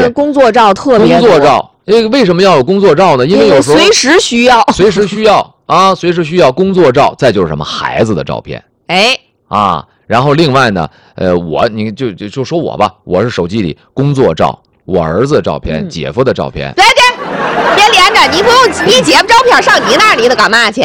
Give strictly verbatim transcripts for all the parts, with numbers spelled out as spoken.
个工作照特别多。 工作照，这个为什么要有工作照呢？因为有时候随时需要， 随时需要啊，随时需要工作照。再就是什么孩子的照片， 哎啊，然后另外呢，呃，我你就就就说我吧，我是手机里工作照，我儿子的照片，嗯、姐夫的照片。 对对，别连着，你不用你姐夫照片上你那里的干嘛去？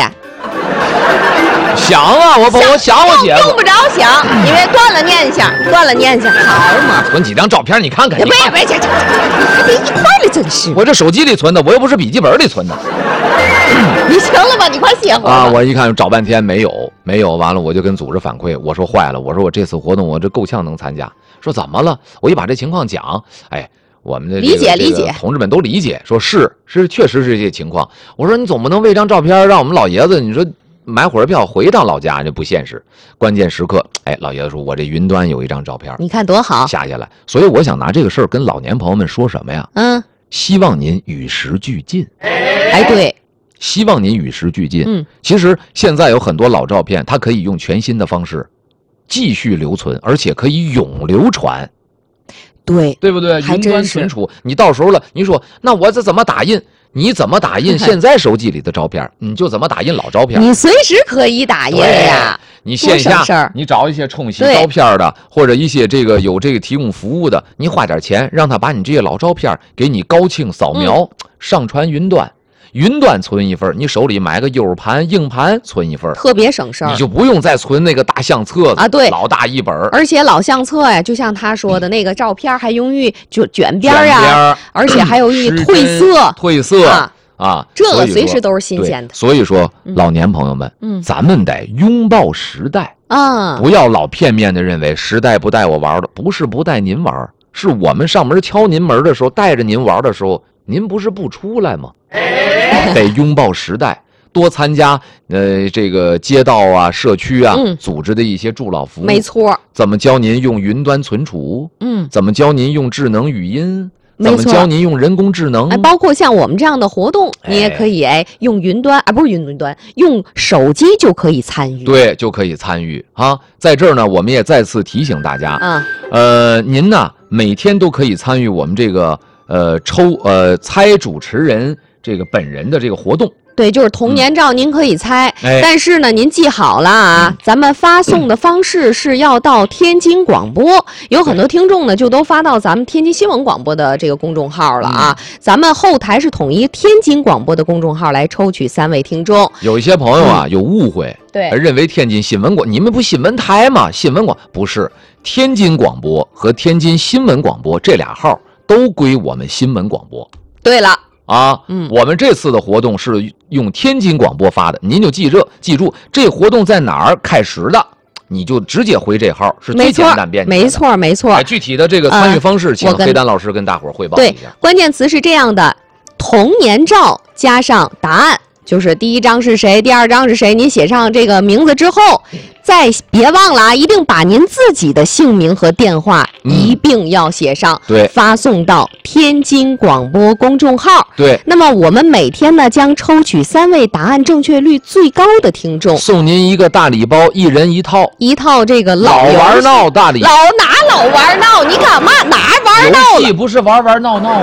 想啊，我我想我姐夫用不着想，因为断了念想，断了念想，好嘛。 存几张照片，你看看。 别别别，这一块了，真是。 我这手机里存的，我又不是笔记本里存的。 你行了吧？你快歇会儿啊！我一看找半天没有，没有，完了我就跟组织反馈，我说坏了，我说我这次活动我这够呛能参加。说怎么了？我一把这情况讲，哎，我们的、这个、 理解理解， 同志们都理解，说是是确实是这些情况。我说你总不能为张照片让我们老爷子，你说。买火车票回趟老家这不现实，关键时刻，哎，老爷子说我这云端有一张照片， 你看多好， 下下来。所以我想拿这个事儿跟老年朋友们说什么呀？ 嗯， 希望您与时俱进。 哎，对， 希望您与时俱进。 嗯， 其实现在有很多老照片，它可以用全新的方式继续留存，而且可以永流传。 对， 对不对？云端存储，你到时候了，你说那我这怎么打印？你怎么打印现在手机里的照片，你就怎么打印老照片。 你随时可以打印呀。 你线下你找一些冲洗照片的，或者一些这个有这个提供服务的，你花点钱让他把你这些老照片给你高清扫描、嗯、上传云端。云端存一份，你手里买个 U 盘、硬盘存一份， 特别省事儿， 你就不用再存那个大相册啊，对， 老大一本。 而且老相册呀，就像他说的，那个照片还容易就卷边呀，而且还容易褪色， 褪色啊啊， 这个随时都是新鲜的。 所以说，老年朋友们，嗯，咱们得拥抱时代啊， 不要老片面的认为时代不带我玩的，不是不带您玩，是我们上门敲您门的时候，带着您玩的时候，您不是不出来吗？得拥抱时代，多参加呃这个街道啊、社区啊、嗯、组织的一些助老服务。 没错。 怎么教您用云端存储？ 嗯。 怎么教您用智能语音？怎么教您用人工智能？ 哎，包括像我们这样的活动，你也可以哎用云端啊，不是云端，用手机就可以参与。 对，就可以参与啊。在这儿呢，我们也再次提醒大家， 啊， 呃，您呢每天都可以参与我们这个呃抽呃猜主持人。这个本人的这个活动， 对，就是童年照，您可以猜， 嗯、 但是呢，您记好了啊，嗯、咱们发送的方式是要到天津广播，嗯、有很多听众呢就都发到咱们天津新闻广播的这个公众号了啊，嗯、咱们后台是统一天津广播的公众号来抽取三位听众。 有一些朋友啊、嗯、有误会， 对， 认为天津新闻广，你们不新闻台吗？新闻广不是，天津广播和天津新闻广播这俩号都归我们新闻广播。 对了。 啊， 嗯， 我们这次的活动是用天津广播发的，您就记着，记住这活动在哪儿开始的，你就直接回这号，是最简单便捷的。 没错，没错。 哎，具体的这个参与方式，呃、请黑丹老师跟大伙儿汇报一下。 对，关键词是这样的：童年照加上答案，就是第一张是谁，第二张是谁，您写上这个名字之后，再别忘了啊，一定把您自己的姓名和电话一并要写上， 嗯、对， 发送到天津广播公众号。 对， 那么我们每天呢将抽取三位答案正确率最高的听众， 送您一个大礼包，一人一套， 一套这个老玩闹大礼。 老哪老玩闹？你干嘛哪玩闹了？ 游戏不是玩玩闹闹吗？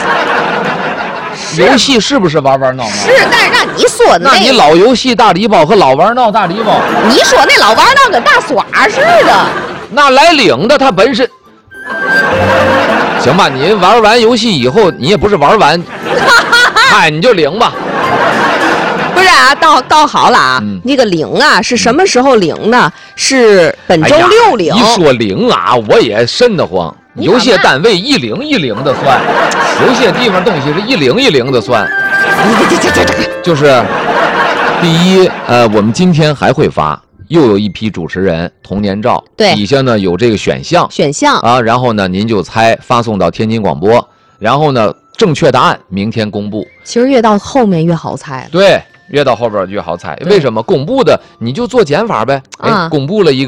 游戏是不是玩玩闹闹？ 是，但是让你说的、那个，那你老游戏大礼包和老玩闹大礼包， 你说那老玩闹跟大耍似的， 那来领的他本身，行吧？你玩完游戏以后，你也不是玩完，哎，你就领吧。 不是啊，到到好了啊， 嗯、 那个领啊是什么时候领呢？是本周六领。 哎、一说领啊，我也瘆得慌。有些单位一领一领的算，有些地方东西是一领一领的算。就是第一，呃，我们今天还会发又有一批主持人童年照， 对， 底下呢有这个选项， 选项啊，然后呢您就猜，发送到天津广播，然后呢正确答案明天公布。 其实越到后面越好猜， 对，越到后边越好猜。为什么？公布的你就做减法呗，哎， 啊、 公布了一个。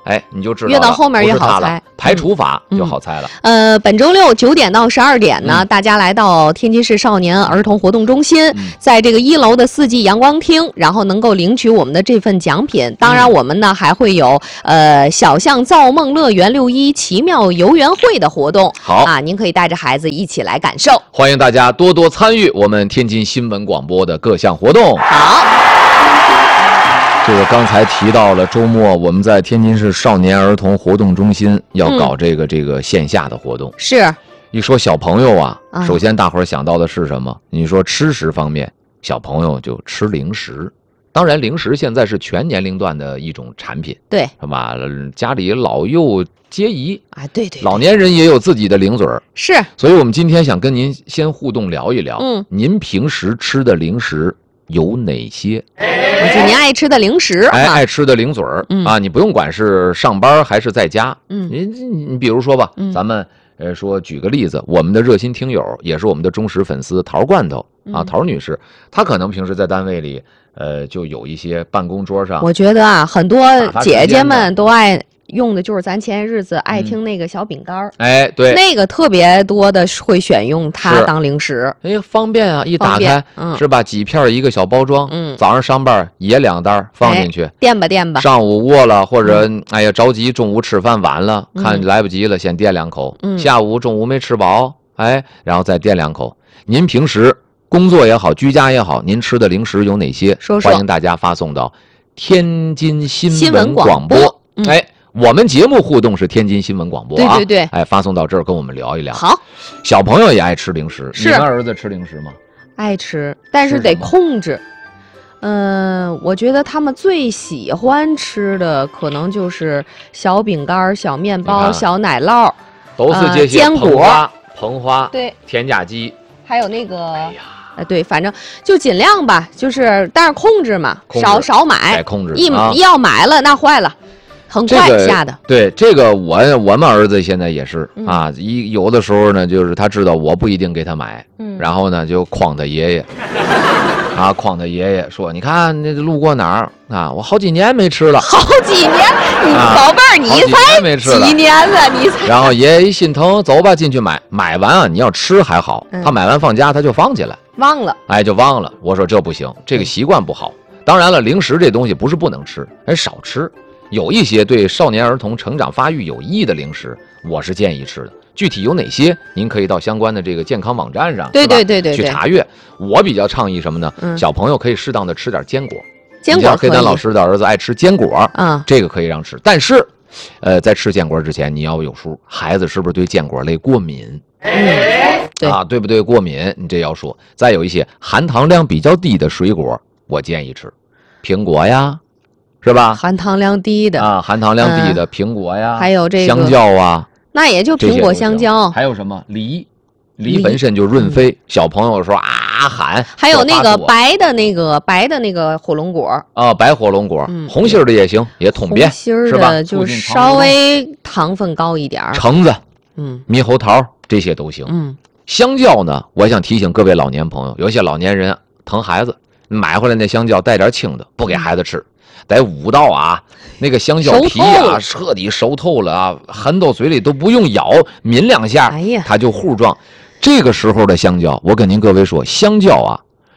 哎，你就知道了越到后面越好猜， 排除法就好猜了。 嗯、呃，本周六九点到十二点呢、 嗯， 大家来到天津市少年儿童活动中心， 嗯、 在这个一楼的四季阳光厅，然后能够领取我们的这份奖品。当然，我们呢、嗯、还会有呃小象造梦乐园六一奇妙游园会的活动。 好啊，您可以带着孩子一起来感受。 欢迎大家多多参与我们天津新闻广播的各项活动。 好。 这个刚才提到了，周末我们在天津市少年儿童活动中心要搞这个、嗯、这个线下的活动。 是， 一说小朋友啊， 嗯、 首先大伙儿想到的是什么？你说吃食方面，小朋友就吃零食。当然，零食现在是全年龄段的一种产品， 对， 是吧？家里老幼皆宜啊，对 对, 对， 老年人也有自己的零嘴儿， 是。 所以我们今天想跟您先互动聊一聊， 嗯， 您平时吃的零食有哪些？ 就您爱吃的零食， 哎，爱吃的零嘴儿、 嗯、 啊，你不用管是上班还是在家， 嗯， 你你你比如说吧， 嗯、 咱们呃说举个例子，我们的热心听友也是我们的忠实粉丝桃罐头啊， 嗯、 桃女士，她可能平时在单位里，呃，就有一些办公桌上， 我觉得啊，很多姐姐们都爱。用的就是咱前些日子爱听那个小饼干、 嗯、哎，对， 那个特别多的会选用它当零食， 哎，方便啊，一打开、 嗯、 是吧？几片一个小包装， 嗯， 早上上班也两袋放进去， 哎、垫吧垫吧。 上午饿了或者、嗯、哎呀着急，中午吃饭晚了， 嗯、 看来不及了，先垫两口。 嗯， 下午中午没吃饱，哎，然后再垫两口。您平时工作也好，居家也好，您吃的零食有哪些？ 说说。 欢迎大家发送到天津新闻闻广播。 播。 嗯、 哎。我们节目互动是天津新闻广播啊， 对对对， 哎，发送到这儿跟我们聊一聊。 好， 小朋友也爱吃零食， 是你们儿子吃零食吗？ 爱吃，但是得控制。嗯、呃，我觉得他们最喜欢吃的可能就是小饼干、小面包、小奶酪， 都是这些、 呃、坚果、 膨花、 对， 添加剂， 还有那个。 哎呀呃，对，反正就尽量吧，就是但是控制嘛， 控制少少买， 控制一、 啊、 一要买了那坏了。很快下的、 这个、对这个我我们儿子现在也是、 嗯、 啊，一有的时候呢，就是他知道我不一定给他买， 嗯， 然后呢就诓他爷爷，啊诓他爷爷说，你看那路过哪儿啊，我好几年没吃了， 好几年，你、 啊、 宝贝儿，你才没吃了几年了，你才。 然后爷爷一心疼，走吧，进去买，买完啊，你要吃还好， 嗯、 他买完放家他就放起来， 忘了， 哎，就忘了。我说这不行，这个习惯不好。当然了，零食这东西不是不能吃，哎，少吃。有一些对少年儿童成长发育有益的零食，我是建议吃的。具体有哪些，您可以到相关的这个健康网站上， 对对对对， 去查阅。我比较倡议什么呢？ 嗯、 小朋友可以适当的吃点坚果， 坚果黑丹老师的儿子爱吃坚果， 嗯， 这个可以让吃。但是，呃，在吃坚果之前，你要有数，孩子是不是对坚果类过敏？ 嗯，对啊，对不对？过敏，你这要说。再有一些含糖量比较低的水果，我建议吃，苹果呀。是吧？ 含糖量低的啊，含糖量低的、嗯、苹果呀， 还有这个香蕉啊， 那也就苹果、香蕉。 还有什么梨？梨本身就润肺，嗯、小朋友说啊喊。 还有那个白的那个白的那个火龙果啊，白火龙果， 嗯、 红心的也行，也通便， 红心是吧？ 就稍微糖分高一点。 橙子， 嗯， 猕猴桃这些都行。 嗯， 香蕉呢，我想提醒各位老年朋友，有些老年人疼孩子，买回来那香蕉带点青的，不给孩子吃。嗯得捂到啊，那个香蕉皮啊，彻底熟透了啊，含到嘴里都不用咬，抿两下， 哎呀， 它就糊状。这个时候的香蕉，我跟您各位说，香蕉啊，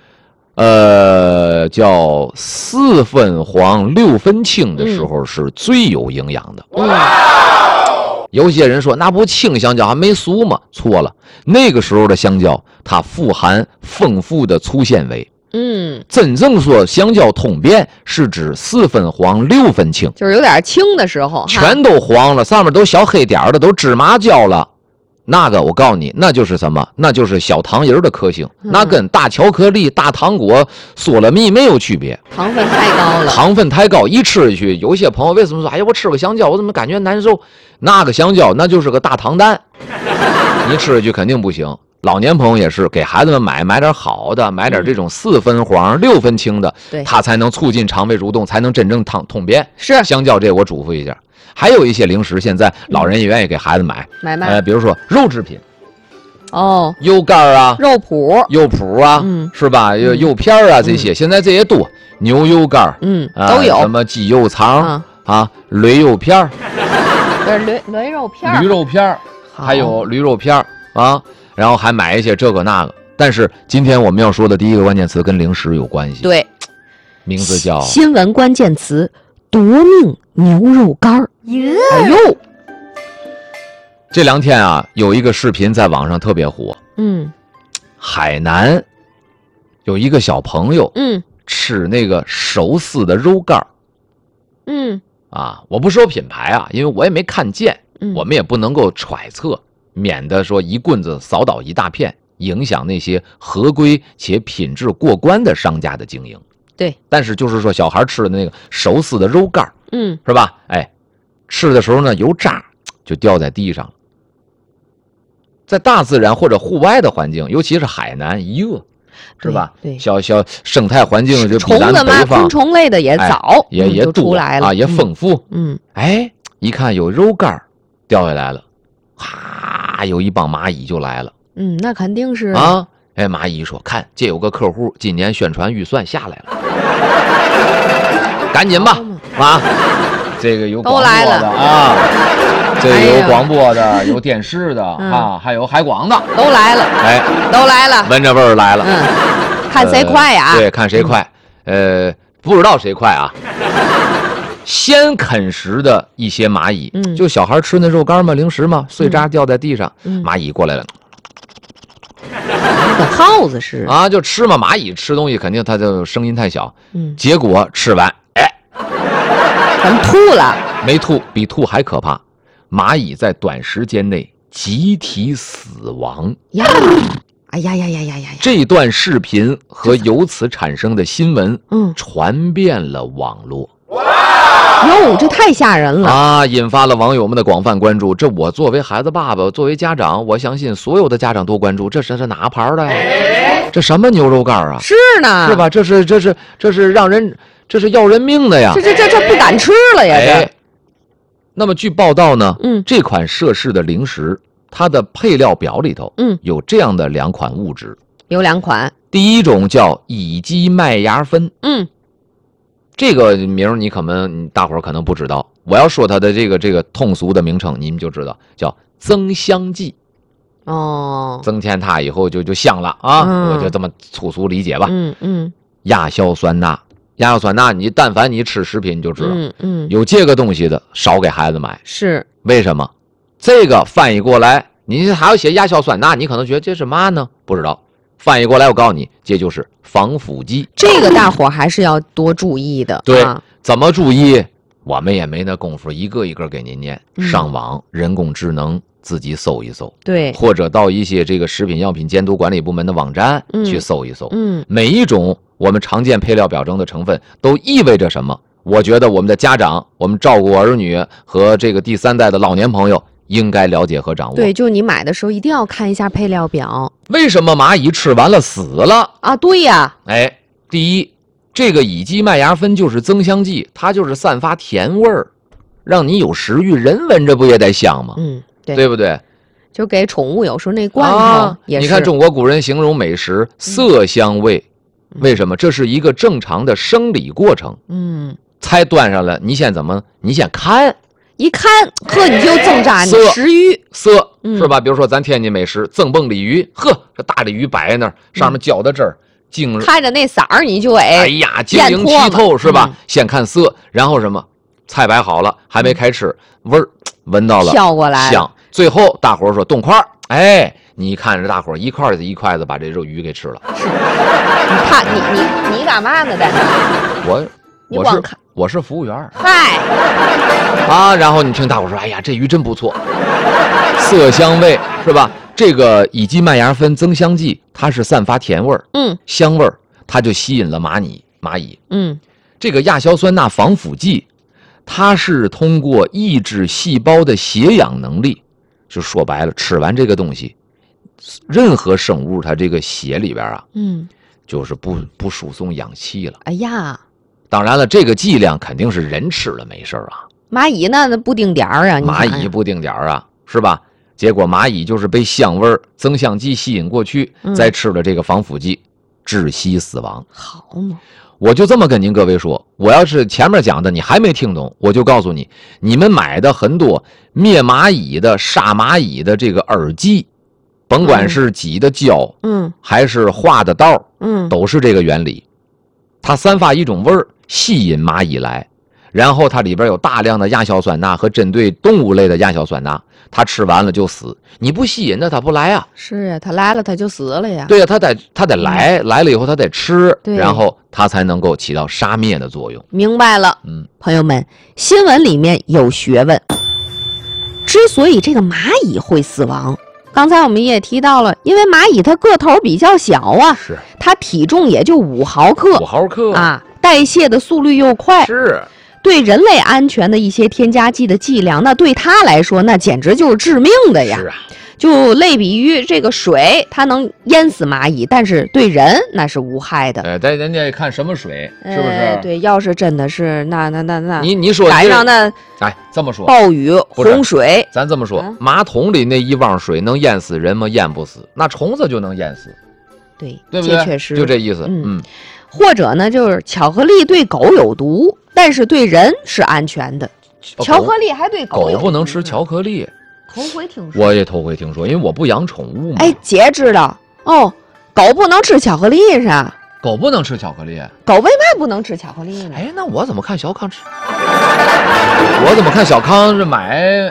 呃，叫四分黄六分青的时候是最有营养的。 嗯， 有些人说那不青香蕉还没熟吗？错了，那个时候的香蕉它富含丰富的粗纤维。 嗯， 真正说香蕉通便是指四分黄六分青， 就是有点青的时候， 全都黄了，上面都小黑点的，都芝麻焦了。那个我告诉你，那就是什么？那就是小糖人的克星， 嗯、 那跟大巧克力、大糖果、嗦了蜜没有区别。 糖分太高了， 糖分太高，一吃下去，有些朋友为什么说，哎呀，我吃个香蕉，我怎么感觉难受？那个香蕉那就是个大糖蛋，你吃下去肯定不行。老年朋友也是给孩子们买买点好的，买点这种四分黄、嗯、六分青的， 对， 它才能促进肠胃蠕动，才能真正通通便。 是香蕉这我嘱咐一下。还有一些零食，现在老人也愿意给孩子买， 买买， 呃，比如说肉制品， 哦， 油干啊， 肉脯， 油脯啊， 嗯， 是吧？油油片啊，这些、 嗯、 现在这些多，牛油干， 嗯， 啊、 都有， 什么鸡油肠、 啊、 啊，驴肉片儿， 这驴驴肉片儿， 驴肉片儿，还有驴肉片儿啊，然后还买一些这个那个。但是今天我们要说的第一个关键词跟零食有关系， 对， 名字叫新闻关键词夺命牛肉干儿。哎呦， 这两天啊，有一个视频在网上特别火， 嗯， 海南有一个小朋友， 嗯， 吃那个手撕的肉干儿， 嗯啊，我不说品牌啊，因为我也没看见， 嗯， 我们也不能够揣测，免得说一棍子扫倒一大片，影响那些合规且品质过关的商家的经营。 对， 但是就是说小孩吃的那个手撕的肉干儿， 嗯， 是吧？哎，吃的时候呢，油渣就掉在地上了。在大自然或者户外的环境，尤其是海南，哟，是吧？ 对， 小小生态环境就比咱虫子嘛， 北方昆虫类的也早， 哎、也也就出来了啊，也丰富。 嗯， 哎，一看有肉干掉下来了，哈，有一帮蚂蚁就来了。 嗯，那肯定是啊。哎，蚂蚁说：“看，这有个客户今年宣传预算下来了，赶紧吧，啊，这个有广播的啊，这个有广播的，有电视的啊，还有海广的， 都来了， 哎， 都来了， 闻着味儿来了。 嗯，看谁快呀？ 对，看谁快。呃，不知道谁快啊。先啃食的一些蚂蚁， 嗯， 就小孩吃那肉干嘛，零食嘛，碎渣掉在地上，蚂蚁过来了。” 跟耗子似的啊，就吃嘛，蚂蚁吃东西肯定它就声音太小， 嗯， 结果吃完，哎， 咱吐了， 没吐，比吐还可怕，蚂蚁在短时间内集体死亡呀！哎呀呀呀呀呀！ 这段视频和由此产生的新闻， 嗯， 传遍了网络。 哟，这太吓人了啊！引发了网友们的广泛关注。这我作为孩子爸爸，作为家长，我相信所有的家长都关注。这是这哪牌的呀？这什么牛肉干啊？ 是呢， 是吧？这是这是这是让人这是要人命的呀！ 这这这这不敢吃了呀！ 哎，那么据报道呢， 嗯， 这款涉事的零食，它的配料表里头， 嗯， 有这样的两款物质， 有两款。 第一种叫乙基麦芽酚， 嗯。 这个名你可能大伙儿可能不知道，我要说它的这个这个通俗的名称，你们就知道叫增香剂。 哦， 增添它以后就就香了啊， 嗯、 我就这么粗俗理解吧。 嗯嗯。 亚硝酸钠，亚硝酸钠，你但凡你吃食品你就知道， 嗯嗯， 有这个东西的少给孩子买。 是为什么？这个翻译过来，你还要写亚硝酸钠，你可能觉得这是嘛呢？不知道。翻译过来，我告诉你，这就是防腐剂。 这个大伙还是要多注意的。 对， 啊、 怎么注意？我们也没那功夫，一个一个给您念。 嗯、 上网，人工智能自己搜一搜。 对， 或者到一些这个食品药品监督管理部门的网站去搜一搜。 嗯， 每一种我们常见配料表中的成分都意味着什么？我觉得我们的家长，我们照顾儿女和这个第三代的老年朋友，应该了解和掌握。 对，就你买的时候一定要看一下配料表。 为什么蚂蚁吃完了死了啊？对呀， 哎，第一，这个乙基麦芽酚就是增香剂，它就是散发甜味儿，让你有食欲。人闻着不也得香吗？ 嗯，对， 对不对？ 就给宠物有时候那罐头也是、 啊、你看中国古人形容美食色香味，嗯、为什么？这是一个正常的生理过程。 嗯， 菜端上来，你先怎么？你先看。 一看，呵，你就增加你食欲， 色是吧？比如说咱天津美食赠蹦鲤鱼，呵，这大鲤鱼摆在那儿，上面浇的汁儿，精看着那色儿你就哎， 哎呀，晶莹剔透是吧？先看色，然后什么？菜摆好了，还没开吃，味儿闻到了， 飘过来香。最后大伙儿说动筷儿，哎，你看着大伙儿一筷子一筷子把这肉鱼给吃了。 是，你看你你你干嘛呢？在那？ 我我是我是服务员。 嗨。 啊，然后你听大伙说，哎呀，这鱼真不错，色香味是吧？这个乙基麦芽酚增香剂，它是散发甜味儿， 嗯， 香味儿，它就吸引了蚂蚁，蚂蚁， 嗯， 这个亚硝酸钠防腐剂，它是通过抑制细胞的血氧能力，就说白了，吃完这个东西，任何生物它这个血里边啊， 嗯， 就是不不输送氧气了。 哎呀， 当然了，这个剂量肯定是人吃了没事啊。 蚂蚁呢，那不定点儿啊！ 蚂蚁不定点儿啊，是吧？结果蚂蚁就是被香味增香剂吸引过去， 嗯、 再吃了这个防腐剂，窒息死亡。 好嘛！ 我就这么跟您各位说，我要是前面讲的你还没听懂，我就告诉你，你们买的很多灭蚂蚁的、杀蚂蚁的这个饵剂，甭管是挤的胶， 嗯， 还是画的道， 嗯， 都是这个原理。它散发一种味儿，吸引蚂蚁来，然后它里边有大量的亚硝酸钠和针对动物类的亚硝酸钠，它吃完了就死。你不吸引它，它不来啊。 是呀，它来了它就死了呀。 对呀，它得它得来，来了以后它得吃， 对， 然后它才能够起到杀灭的作用。 明白了， 嗯， 朋友们，新闻里面有学问。之所以这个蚂蚁会死亡，刚才我们也提到了，因为蚂蚁它个头比较小啊， 是它体重也就五毫克， 五毫克啊，代谢的速率又快， 是对人类安全的一些添加剂的剂量，那对它来说那简直就是致命的呀。 是啊， 就类比于这个水，它能淹死蚂蚁，但是对人那是无害的。 呃，但人家看什么水，是不是？ 哎对，要是真的是那那那那， 你你说赶上那哎这么说， 暴雨不是洪水， 咱这么说， 嗯马桶里那一汪水能淹死人吗？淹不死，那虫子就能淹死， 对， 对不对？ 这确实就这意思。 嗯嗯， 或者呢，就是巧克力对狗有毒，但是对人是安全的。 哦巧克力还对狗有毒狗不能吃巧克力， 头回听说。 我也头回听说，因为我不养宠物嘛。 哎，姐知道哦，狗不能吃巧克力是吧？ 狗不能吃巧克力。 狗为嘛不能吃巧克力呢？ 哎，那我怎么看小康吃？我怎么看小康是买？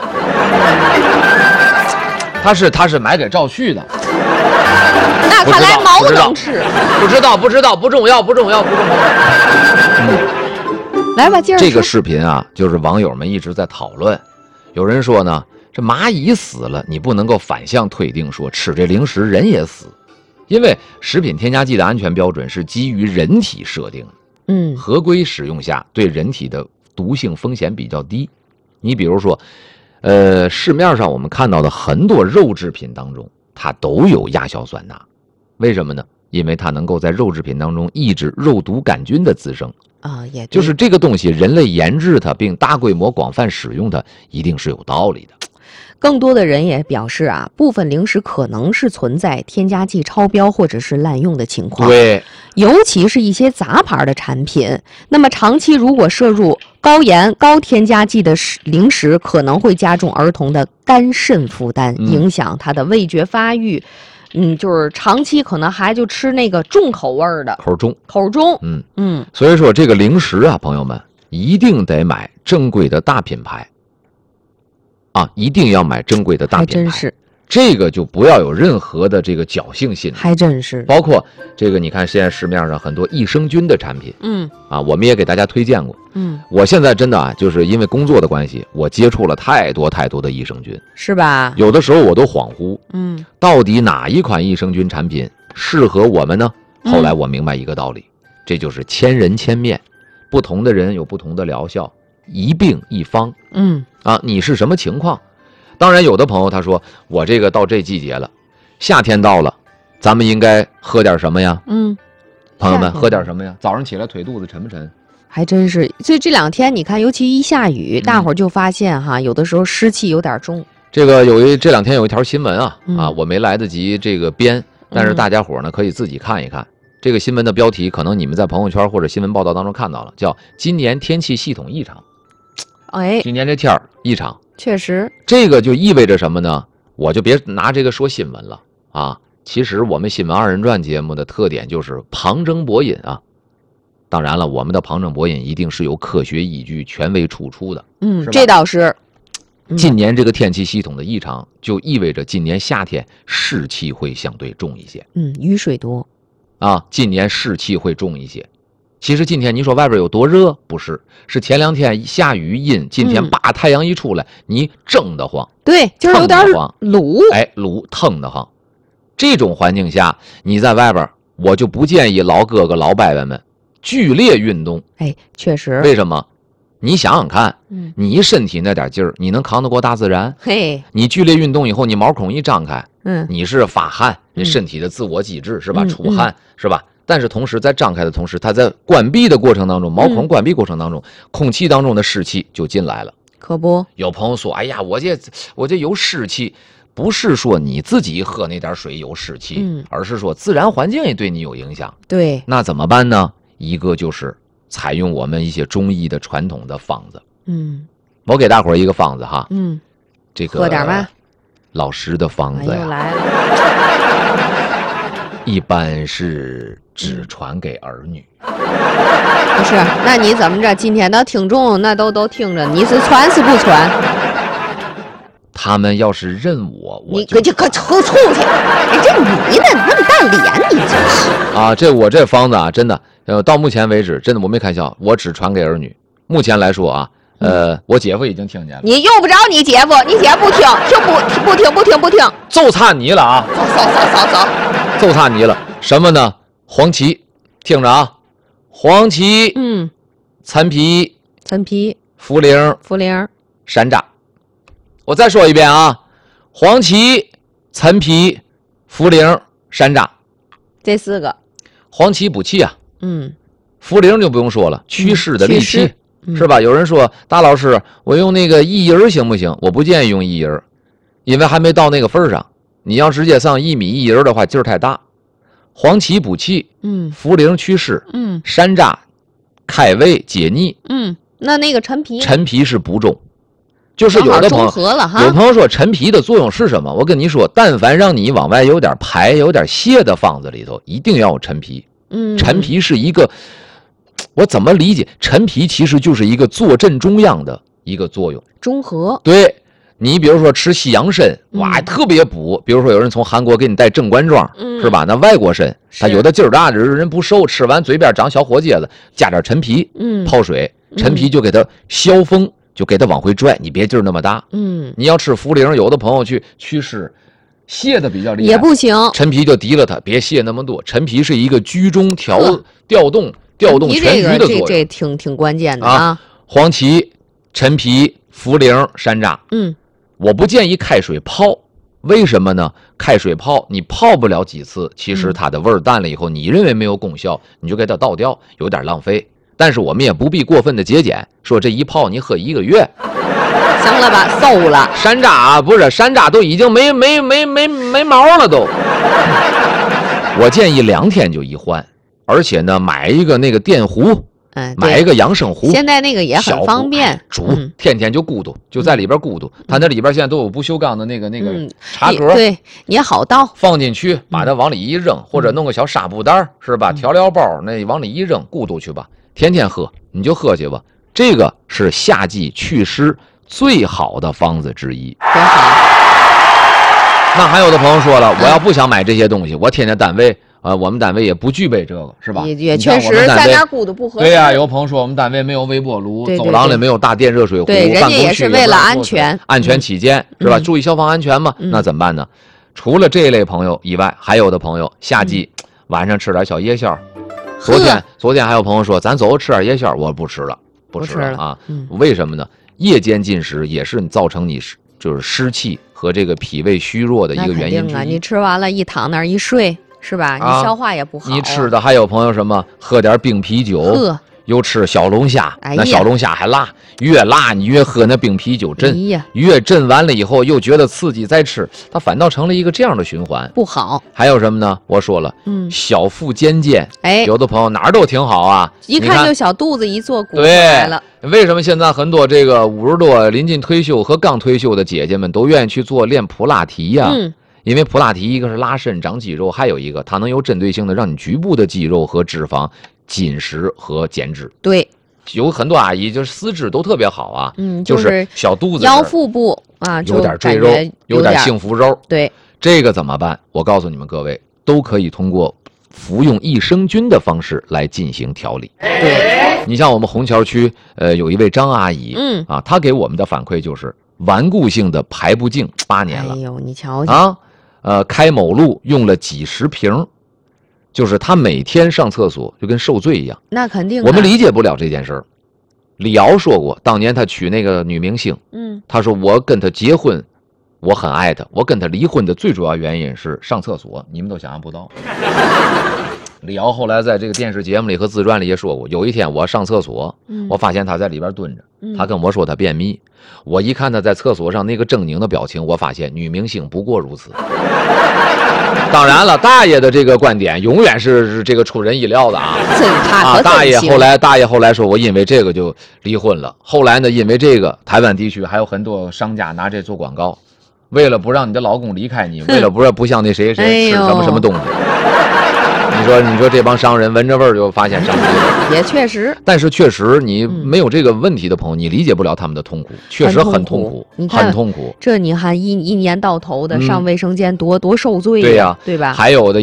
他是他是买给赵旭的。 那看来毛能吃。 不知道不知道不重要不重要不重要。嗯， 来吧，接着说。 这个视频啊，就是网友们一直在讨论。有人说呢，这蚂蚁死了，你不能够反向推定说吃这零食人也死，因为食品添加剂的安全标准是基于人体设定的。 嗯， 合规使用下对人体的毒性风险比较低。你比如说，呃，市面上我们看到的很多肉制品当中，它都有亚硝酸钠，为什么呢？因为它能够在肉制品当中抑制肉毒杆菌的滋生。 啊，也对就是这个东西，人类研制它并大规模广泛使用它，一定是有道理的。 更多的人也表示啊，部分零食可能是存在添加剂超标或者是滥用的情况。 对， 尤其是一些杂牌的产品，那么长期如果摄入高盐、高添加剂的食零食，可能会加重儿童的肝肾负担， 嗯影响他的味觉发育。嗯，就是长期可能还就吃那个重口味儿的， 口重。 口重。 嗯嗯， 所以说这个零食啊，朋友们一定得买正规的大品牌啊，一定要买正规的大还品牌。 真是， 这个就不要有任何的这个侥幸心理。 还真是。 包括这个，你看现在市面上很多益生菌的产品嗯啊，我们也给大家推荐过。 嗯， 我现在真的啊，就是因为工作的关系，我接触了太多太多的益生菌， 是吧？ 有的时候我都恍惚， 嗯到底哪一款益生菌产品适合我们呢？后来我明白一个道理，这就是千人千面，不同的人有不同的疗效，一病一方嗯啊。你是什么情况？当然，有的朋友他说我这个到这季节了，夏天到了，咱们应该喝点什么呀？ 嗯， 朋友们， 夏天喝点什么呀？早上起来腿肚子沉不沉？ 还真是。所以这两天你看，尤其一下雨， 嗯大伙儿就发现哈，有的时候湿气有点重。 这个有一这两天有一条新闻啊、 嗯啊，我没来得及这个编，但是大家伙呢可以自己看一看。这个新闻的标题可能你们在朋友圈或者新闻报道当中看到了，叫“今年天气系统异常”。 哎， 今年这天儿异常， 确实。 这个就意味着什么呢？我就别拿这个说新闻了啊。其实我们新闻二人转节目的特点就是旁征博引啊。当然了，我们的旁征博引一定是有科学依据、权威出处的。 嗯是，吧这倒是。嗯今年这个天气系统的异常，就意味着今年夏天湿气会相对重一些嗯，雨水多。 啊。今年湿气会重一些。其实今天你说外边有多热，不是，是前两天下雨阴，今天嗯叭太阳一出来，你蒸得慌， 对，就是有点烫得慌卤。 哎，卤腾得慌。这种环境下，你在外边，我就不建议老哥哥老伯伯们剧烈运动。 哎，确实。 为什么？你想想看， 嗯， 你身体那点劲儿，你能扛得过大自然？ 嘿， 你剧烈运动以后，你毛孔一张开， 嗯， 你是发汗，你嗯身体的自我机制是吧？ 嗯出汗是吧？但是同时在张开的同时，它在关闭的过程当中，毛孔嗯关闭过程当中，空气当中的湿气就进来了。 可不。 有朋友说：“哎呀，我这我这有湿气。”不是说你自己喝那点水有湿气， 嗯而是说自然环境也对你有影响。 对。 那怎么办呢？ 一个就是采用我们一些中医的传统的方子。 嗯， 我给大伙儿一个方子哈， 嗯， 这个喝点吧。 老师的方子呀， 哎又来了。 一般是只传给儿女。 不是，那你怎么着？今天的听众那都都听着，你是传是不传？ 他们要是认我，我你可就可出出去！哎，这女的那么大脸，你真是啊，这我这方子啊，真的，呃，到目前为止，真的我没开笑，我只传给儿女。目前来说啊，呃，我姐夫已经听见了。 你用不着你姐夫，你姐夫不听，听不不听不听不听， 揍差你了啊！ 走走走走走， 揍差你了。什么呢？黄芪，听着啊，黄芪， 嗯， 陈皮、 陈皮、 茯苓、 茯苓、 山楂。我再说一遍啊，黄芪、陈皮、茯苓、山楂， 这四个。 黄芪补气啊， 嗯， 茯苓就不用说了，祛湿的利气， 祛湿嗯、 是吧？有人说大老师，我用那个薏仁行不行？我不建议用薏仁，因为还没到那个份上。你要直接上薏米薏仁的话，劲儿太大。黄芪补气， 嗯， 茯苓祛湿， 嗯， 山楂开胃解腻， 嗯，那那个陈皮， 陈皮是补中。就是有的朋友，有朋友说陈皮的作用是什么？我跟你说，但凡让你往外有点排、有点泄的方子里头，一定要有陈皮。 嗯， 陈皮是一个，我怎么理解？陈皮其实就是一个坐镇中央的一个作用， 中和。 对。你比如说吃西洋参，哇，特别补。比如说有人从韩国给你带正官庄， 嗯、 是吧？那外国参，他有的劲儿大，人不瘦，吃完嘴边长小火疖子，加点陈皮， 嗯， 泡水，陈皮就给它消风，就给它往回拽，你别劲儿那么大。 嗯， 你要吃茯苓，有的朋友去祛湿，泻的比较厉害， 也不行。 陈皮就提了它，别泻那么多。陈皮是一个居中调调动调动全局的作用， 这这挺挺关键的啊。 黄芪、陈皮、茯苓、山楂， 嗯。 我不建议开水泡，为什么呢？开水泡你泡不了几次，其实它的味儿淡了以后，你认为没有功效，你就给它倒掉，有点浪费。但是我们也不必过分的节俭，说这一泡你喝一个月， 行了吧，馊了。 山楂啊，不是山楂都已经没没没没没毛了都。我建议两天就一换，而且呢，买一个那个电壶。 嗯， 买一个养生壶， 现在那个也很方便， 煮、嗯、天天就咕嘟，就在里边咕嘟。嗯、它那里边现在都有不锈钢的那个那个茶格， 嗯、对，也好倒， 放进去，把它往里一扔，嗯、或者弄个小纱布袋，是吧？嗯、调料包那往里一扔，咕嘟去吧，天天喝，你就喝去吧。这个是夏季祛湿最好的方子之一。 多好！ 那还有的朋友说了，我要不想买这些东西，我天天单位。呃，我们单位也不具备这个，是吧？ 也也确实在那咕嘟不合适。 对呀、啊，有朋友说我们单位没有微波炉，走廊里没有大电热水壶， 对，人家也是为了安全， 安全起见， 嗯、 是吧？注意消防安全嘛。 嗯、 那怎么办呢？除了这一类朋友以外，还有的朋友夏季、嗯、晚上吃点小夜宵。昨天昨天还有朋友说，咱走吃点夜宵，我不吃了，不吃了啊。 嗯、 为什么呢？夜间进食也是造成你就是湿气和这个脾胃虚弱的一个原因之一。 啊，你吃完了，一躺那儿一睡。是吧？你消化也不好、啊。 你吃的还有朋友什么？喝点冰啤酒， 喝又吃小龙虾， 哎、 那小龙虾还辣，越辣你越喝那冰啤酒震， 哎、 越震完了以后又觉得刺激，再吃，它反倒成了一个这样的循环， 不好。 还有什么呢？我说了， 嗯， 小腹尖尖， 哎， 有的朋友哪儿都挺好啊， 一看就小肚子一坐鼓出来了。为什么现在很多这个五十多临近退休和刚退休的姐姐们都愿意去做练普拉提呀、啊？ 嗯。 因为普拉提一个是拉伸长肌肉，还有一个它能有针对性的让你局部的肌肉和脂肪紧实和减脂。 对， 有很多阿姨就是四肢都特别好啊， 嗯， 就是小肚子、 腰腹部啊， 有点赘肉，有点幸福肉。 对， 这个怎么办？我告诉你们各位，都可以通过服用益生菌的方式来进行调理。 对， 你像我们虹桥区，呃，有一位张阿姨， 嗯啊，她给我们的反馈就是顽固性的排不净八年了。 哎呦，你瞧瞧啊！呃，开某路用了几十瓶，就是他每天上厕所就跟受罪一样。 那肯定， 我们理解不了这件事儿。李敖说过，当年他娶那个女明星， 嗯， 他说我跟她结婚，我很爱她，我跟她离婚的最主要原因是上厕所，你们都想象不到。李敖后来在这个电视节目里和自传里也说过，有一天我上厕所， 嗯、 我发现他在里边蹲着， 他跟我说他便秘，我一看他在厕所上那个狰狞的表情，我发现女明星不过如此。当然了，大爷的这个观点永远是这个出人意料的啊！ 这他啊， 可大爷真行后来，大爷后来说，我因为这个就离婚了。后来呢，因为这个，台湾地区还有很多商家拿这做广告，为了不让你的老公离开你，为了不让不像那谁谁吃哎呦什么什么东西。你说，你说这帮商人闻着味儿就发现商机了。 也确实， 但是确实，你没有这个问题的朋友，你理解不了他们的痛苦，确实很痛苦， 你看很痛苦。 这你看一一年到头的嗯上卫生间多多受罪呀， 对呀对吧？ 还有的。